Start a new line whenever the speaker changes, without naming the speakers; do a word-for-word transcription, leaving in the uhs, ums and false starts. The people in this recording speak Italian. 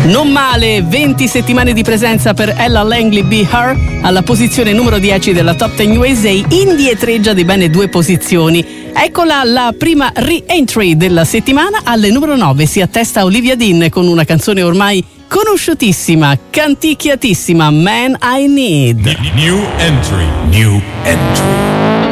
Non male, venti settimane di presenza per Ella Langley Be Her, alla posizione numero dieci della Top dieci U S A, indietreggia di bene due posizioni. Eccola la prima re-entry della settimana. Alle numero nove si attesta Olivia Dean con una canzone ormai conosciutissima, canticchiatissima, Man I Need.
New entry, new entry.